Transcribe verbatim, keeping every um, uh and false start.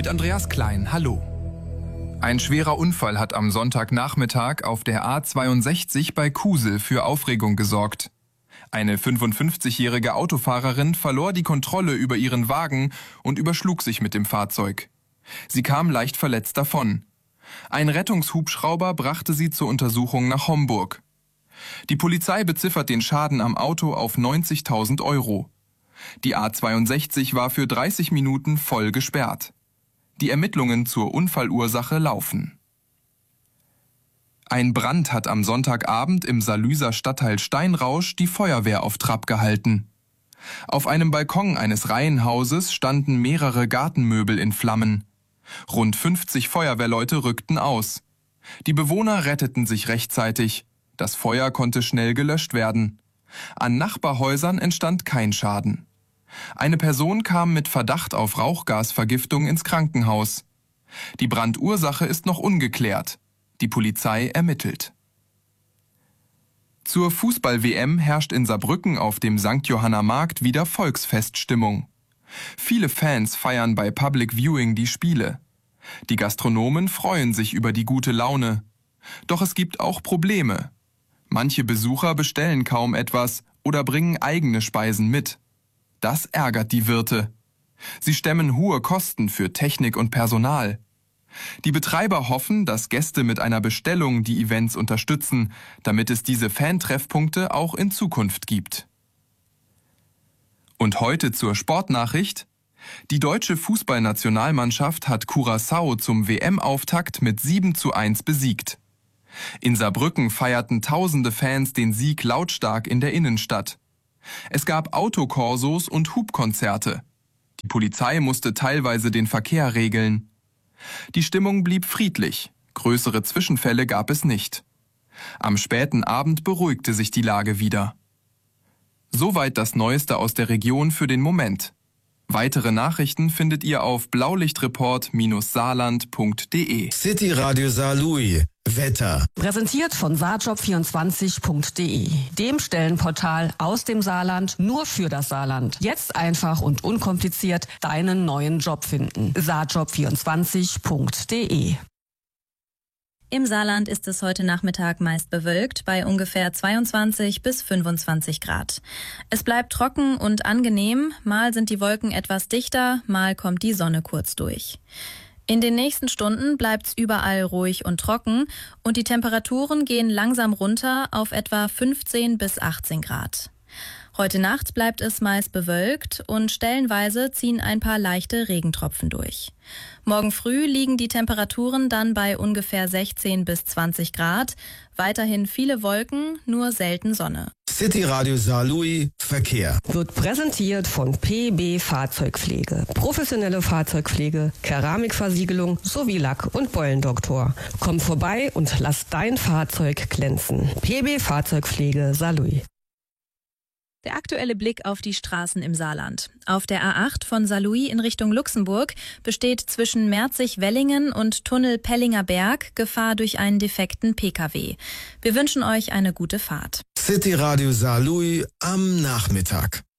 Mit Andreas Klein, hallo. Ein schwerer Unfall hat am Sonntagnachmittag auf der A zweiundsechzig bei Kusel für Aufregung gesorgt. Eine fünfundfünfzigjährige Autofahrerin verlor die Kontrolle über ihren Wagen und überschlug sich mit dem Fahrzeug. Sie kam leicht verletzt davon. Ein Rettungshubschrauber brachte sie zur Untersuchung nach Homburg. Die Polizei beziffert den Schaden am Auto auf neunzigtausend Euro. Die A zweiundsechzig war für dreißig Minuten voll gesperrt. Die Ermittlungen zur Unfallursache laufen. Ein Brand hat am Sonntagabend im Salüser Stadtteil Steinrausch die Feuerwehr auf Trab gehalten. Auf einem Balkon eines Reihenhauses standen mehrere Gartenmöbel in Flammen. Rund fünfzig Feuerwehrleute rückten aus. Die Bewohner retteten sich rechtzeitig. Das Feuer konnte schnell gelöscht werden. An Nachbarhäusern entstand kein Schaden. Eine Person kam mit Verdacht auf Rauchgasvergiftung ins Krankenhaus. Die Brandursache ist noch ungeklärt. Die Polizei ermittelt. Zur Fußball-W M herrscht in Saarbrücken auf dem Sankt Johanna Markt wieder Volksfeststimmung. Viele Fans feiern bei Public Viewing die Spiele. Die Gastronomen freuen sich über die gute Laune. Doch es gibt auch Probleme. Manche Besucher bestellen kaum etwas oder bringen eigene Speisen mit. Das ärgert die Wirte. Sie stemmen hohe Kosten für Technik und Personal. Die Betreiber hoffen, dass Gäste mit einer Bestellung die Events unterstützen, damit es diese Fan-Treffpunkte auch in Zukunft gibt. Und heute zur Sportnachricht. Die deutsche Fußballnationalmannschaft hat Curaçao zum W M-Auftakt mit sieben zu eins besiegt. In Saarbrücken feierten tausende Fans den Sieg lautstark in der Innenstadt. Es gab Autokorsos und Hubkonzerte. Die Polizei musste teilweise den Verkehr regeln. Die Stimmung blieb friedlich. Größere Zwischenfälle gab es nicht. Am späten Abend beruhigte sich die Lage wieder. Soweit das Neueste aus der Region für den Moment. Weitere Nachrichten findet ihr auf blaulichtreport Saarland punkt de. City Radio Saarlouis. Wetter. Präsentiert von saarjob vierundzwanzig punkt de, dem Stellenportal aus dem Saarland nur für das Saarland. Jetzt einfach und unkompliziert deinen neuen Job finden. saarjob vierundzwanzig punkt de. Im Saarland ist es heute Nachmittag meist bewölkt bei ungefähr zweiundzwanzig bis fünfundzwanzig Grad. Es bleibt trocken und angenehm, mal sind die Wolken etwas dichter, mal kommt die Sonne kurz durch. In den nächsten Stunden bleibt's überall ruhig und trocken und die Temperaturen gehen langsam runter auf etwa fünfzehn bis achtzehn Grad. Heute Nacht bleibt es meist bewölkt und stellenweise ziehen ein paar leichte Regentropfen durch. Morgen früh liegen die Temperaturen dann bei ungefähr sechzehn bis zwanzig Grad. Weiterhin viele Wolken, nur selten Sonne. City Radio Saarlouis Verkehr. Wird präsentiert von P B Fahrzeugpflege. Professionelle Fahrzeugpflege, Keramikversiegelung sowie Lack- und Beulendoktor. Komm vorbei und lass dein Fahrzeug glänzen. P B Fahrzeugpflege Saarlouis. Der aktuelle Blick auf die Straßen im Saarland. Auf der A acht von Saarlouis in Richtung Luxemburg besteht zwischen Merzig-Wellingen und Tunnel Pellinger Berg Gefahr durch einen defekten P K W. Wir wünschen euch eine gute Fahrt. City Radio Saarlouis am Nachmittag.